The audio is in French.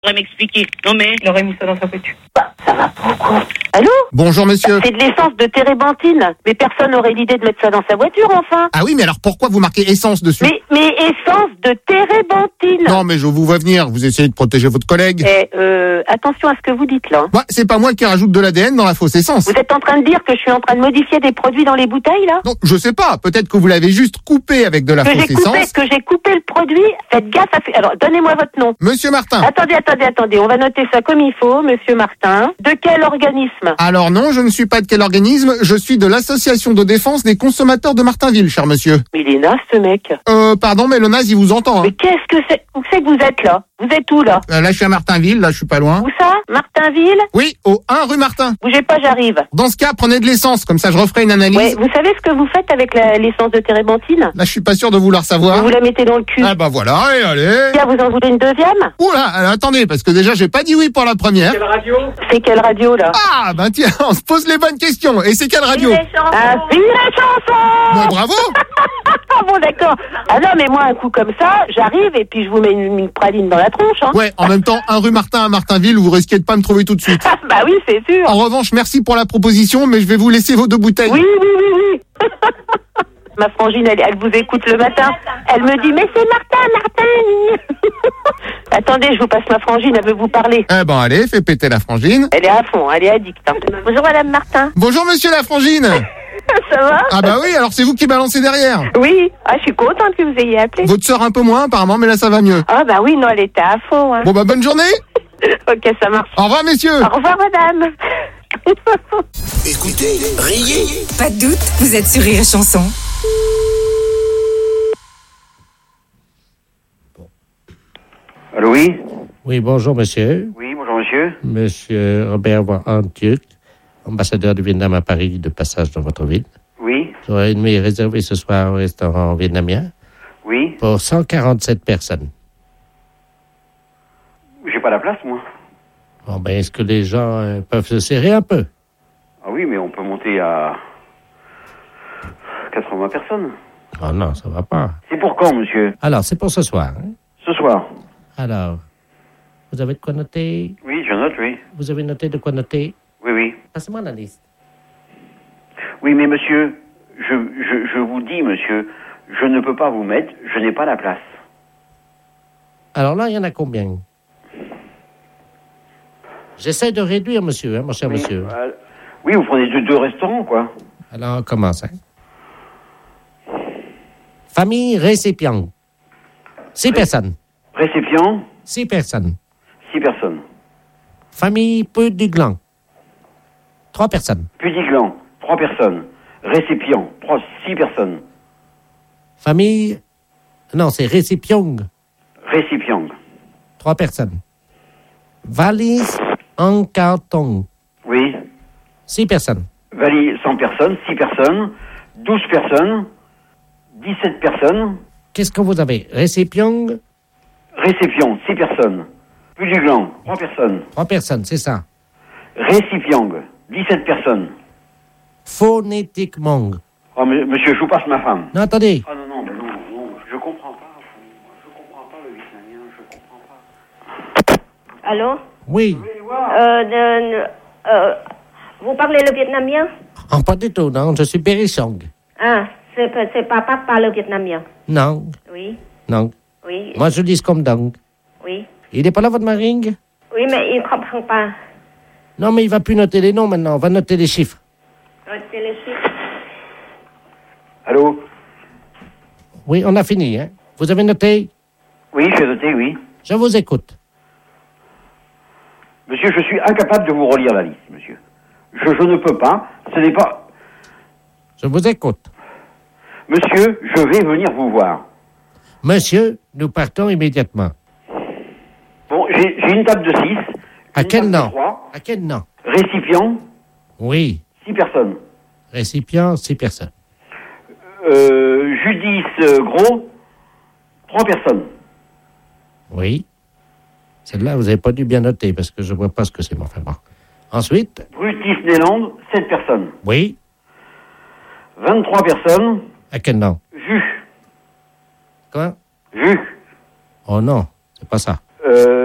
pourrait m'expliquer. Non mais... Il aurait mis ça dans sa voiture. Bah, ça va pas ou quoi? Allô? Bonjour monsieur. C'est de l'essence de térébenthine. Mais personne n'aurait l'idée de mettre ça dans sa voiture, enfin. Ah oui, mais alors pourquoi vous marquez essence dessus? Mais essence de térébenthine. Non, mais je vous vois venir. Vous essayez de protéger votre collègue. Attention à ce que vous dites là. Bah, c'est pas moi qui rajoute de l'ADN dans la fausse essence. Vous êtes en train de dire que je suis en train de modifier des produits dans les bouteilles là? Non, je sais pas. Peut-être que vous l'avez juste coupé avec de la fausse essence. Que j'ai coupé le produit. Faites gaffe à... Alors, donnez-moi votre nom. Monsieur Martin. Attendez. On va noter ça comme il faut, monsieur Martin. De quel organisme? Alors non, je ne suis pas de quel organisme. Je suis de l'association de défense des consommateurs de Martinville, cher monsieur. Mais il est naze, ce mec. Pardon, mais le naze, il vous entend. Hein. Mais qu'est-ce que c'est? Où c'est que vous êtes là? Vous êtes où là? Là, je suis à Martinville. Là, je suis pas loin. Où ça? Martinville? Oui, au 1 rue Martin. Bougez pas, j'arrive. Dans ce cas, prenez de l'essence. Comme ça, je referai une analyse. Ouais, vous savez ce que vous faites avec l'essence de térébenthine? Là, je suis pas sûr de vouloir savoir. Vous la mettez dans le cul. Ah bah voilà, allez. Tiens, vous en voulez une deuxième? Oula, attendez, parce que déjà, j'ai pas dit oui pour la première. Quelle radio? C'est quelle radio là? Ah, ben tiens, on se pose les bonnes questions. Et c'est quelle radio? Ah, vive les chansons! Bon, bravo. Ah bon, d'accord. Ah non, mais moi, un coup comme ça, j'arrive et puis je vous mets une praline dans la tronche. Hein. Ouais, en même temps, 1 rue Martin à Martinville, vous risquez de pas me trouver tout de suite. Bah oui, c'est sûr. En revanche, merci pour la proposition, mais je vais vous laisser vos 2 bouteilles. Oui. Ma frangine, elle vous écoute le matin. Elle me dit, mais c'est Martin. Attendez, je vous passe ma frangine, elle veut vous parler. Eh ben allez, fais péter la frangine. Elle est à fond, elle est addicte. Hein. Bonjour Madame Martin. Bonjour monsieur la frangine. Ça va? Ah bah oui, alors c'est vous qui balancez derrière. Oui, je suis contente que vous ayez appelé. Votre sœur un peu moins apparemment, mais là ça va mieux. Ah bah oui, non, elle était à fond. Hein. Bon bah bonne journée. Ok, ça marche. Au revoir messieurs. Au revoir Madame. Écoutez, riez. Pas de doute, vous êtes sur Rire et Chanson. Allô, oui? Oui, bonjour monsieur. Oui, bonjour monsieur. Monsieur Robert Van-Antjuk, ambassadeur du Vietnam à Paris, de passage dans votre ville. Oui, J'aurais une nuit réservée ce soir au restaurant vietnamien oui. pour 147 personnes. J'ai pas la place, moi. Bon, ben, est-ce que les gens peuvent se serrer un peu? Ah oui, mais on peut monter à 80 personnes. Oh non, ça va pas. C'est pour quand, monsieur? Alors, c'est pour ce soir. Hein? Ce soir. Alors, vous avez de quoi noter? Oui, je note, oui. Vous avez noté de quoi noter? Oui. Passez-moi la liste. Oui, mais monsieur, je vous dis, monsieur, je ne peux pas vous mettre, je n'ai pas la place. Alors là, il y en a combien? J'essaie de réduire, monsieur, hein, mon cher monsieur. Oui, vous prenez deux restaurants, quoi. Alors, on commence. Hein. Famille récipient. 6 personnes. Récipient? 6 personnes. 6 personnes. Famille peu du gland. 3 personnes. Pudiglan, 3 personnes. Récipient, 6 personnes. Famille... Non, c'est récipient. Récipient. 3 personnes. Valise en carton. Oui. 6 personnes. Valise 100 personnes, 6 personnes, 12 personnes, 17 personnes. Qu'est-ce que vous avez? Récipient? Récipient, 6 personnes. Pudiglan, 3 personnes. 3 personnes, c'est ça. Récipient, 17 personnes. Phonétiquement. Oh, monsieur, je vous passe ma femme. Non, attendez. Ah non, je comprends pas. Je comprends pas le vietnamien, je comprends pas. Allô? Oui. Vous parlez le vietnamien? Oh, pas du tout, non. Je suis Berissong. Ah, c'est papa qui parle vietnamien. Non. Oui, Non. oui, Moi, je dis comme donc. oui. Il n'est pas là, votre maring? Oui, mais il ne comprend pas. Non, mais il va plus noter les noms maintenant. On va noter les chiffres. C'est le chiffre. Allô? Oui, on a fini, hein. Vous avez noté? Oui, j'ai noté, oui. Je vous écoute. Monsieur, je suis incapable de vous relire la liste, monsieur. Je ne peux pas. Ce n'est pas... Je vous écoute. Monsieur, je vais venir vous voir. Monsieur, nous partons immédiatement. Bon, j'ai une table de 6. À quel nom? 3. À quel nom? Récipient, Oui. 6 personnes. Récipient, 6 personnes. Judice Gros, 3 personnes. Oui. Celle-là, vous n'avez pas dû bien noter parce que je ne vois pas ce que c'est. Enfin bon. Ensuite? Brutus Néland, 7 personnes. Oui. 23 personnes. À quel nom? Jus. Quoi? Jus. Oh non, c'est pas ça.